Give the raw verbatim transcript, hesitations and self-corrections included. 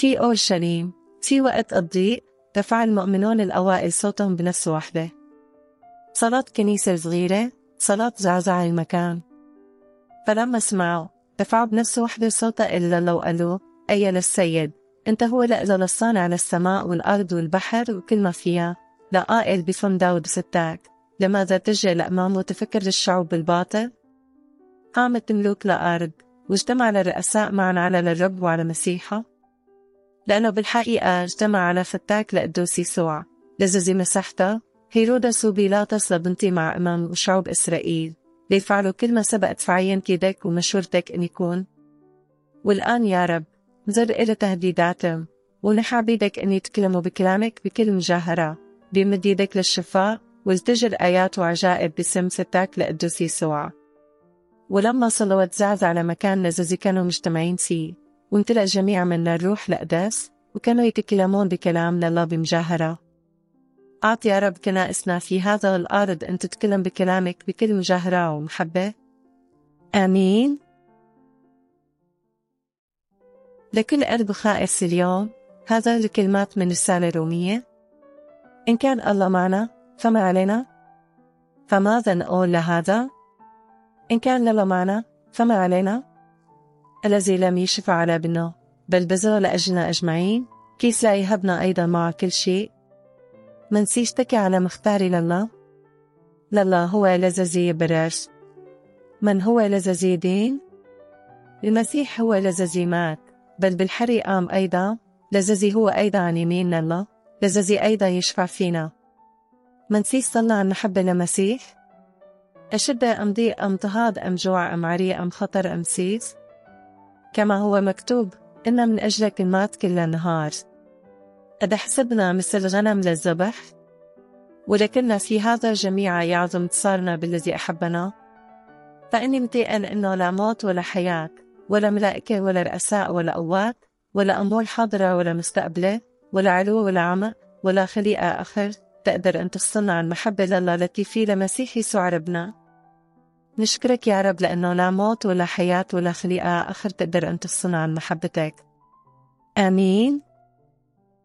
في أورشليم، في وقت الضيق رفع المؤمنون الأوائل صوتهم بنفس واحدة. صلاة كنيسة صغيرة، صلاة زعزع المكان. فلما سمعوا رفعوا بنفس واحدة صوتا إلا لو قالوا: أي للسيد، أنت هو لأذى للصانع للسماء والأرض والبحر وكل ما فيها، لقائل بفم داود ستاك، لماذا تجري الأمام وتفكر الشعوب بالباطل؟ قامت ملوك لأرض واجتمع الرؤساء معا على للرب وعلى مسيحه، لأنه بالحقيقة اجتمع على فتاك لقدوس يسوع لززي مسحته هيرودس وبيلاطس لبنتي مع أمام وشعوب إسرائيل ليفعلوا كل ما سبقت في عين كيدك ومشورتك أن يكون. والآن يا رب نزر إلى تهديداتهم ونحى بيدك أن يتكلموا بكلامك بكل مجاهرة، بمد يدك للشفاء والتجر آيات وعجائب باسم فتاك لقدوس يسوع. ولما صلوا تزعزع على مكان لززي كانوا مجتمعين فيه، وامتلأ جميع من الروح لقداس وكانوا يتكلمون بكلام لله بمجاهرة. أعط يا رب كنائسنا في هذا الأرض أن تتكلم بكلامك بكل مجاهرة ومحبة. آمين. لكل قلب خائف اليوم هذا الكلمات من رسالة رومية: إن كان الله معنا فما علينا؟ فماذا نقول لهذا؟ إن كان الله معنا فما علينا؟ الذي لم يشفع على ابنه بل بذل لأجلنا أجمعين، كيس لا يهبنا أيضا مع كل شيء؟ من سيشتكي على مختاري لله؟ لله هو الذي يبرر. من هو الذي يدين؟ المسيح هو الذي مات، بل بالحري قام أيضا، الذي هو أيضا عن يمين الله، الذي أيضا يشفع فينا. من سيس صلى عن محبة لمسيح؟ أشدة أم ضيق أم اضطهاد أم جوع أم عري أم خطر أم سيف؟ كما هو مكتوب: إن من أجلك مات كل النهار. قد حسبنا مثل غنم للذبح، ولكننا في هذا الجميع يعظم انتصارنا بالذي أحبنا. فإني متيقن إنه لا موت ولا حياة ولا ملائكة ولا رؤساء ولا قوات ولا أمور حاضرة ولا مستقبلة ولا علو ولا عمق ولا خليقة آخر تقدر أن تفصلنا عن محبة لله التي في لمسيح يسوع ربنا. نشكرك يا رب لأنه لا موت ولا حياة ولا خليقة آخر تقدر أن تفصلنا عن محبتك. آمين.